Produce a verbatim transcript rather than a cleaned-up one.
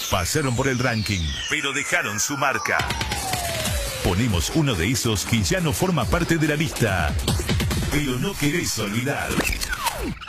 Pasaron por el ranking, pero dejaron su marca. Ponemos uno de esos que ya no forma parte de la lista, pero no querés olvidar.